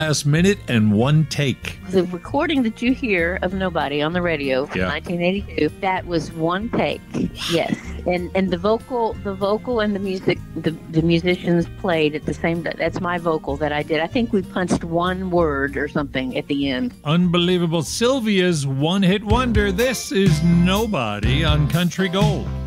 Last minute and one take. The recording that you hear of Nobody on the radio from Yeah. 1982, that was one take. Yes. And the vocal and the music, the musicians played at the same time. That's my vocal that I did. I think we punched one word or something at the end. Unbelievable. Sylvia's one-hit wonder. This is Nobody on Country Gold.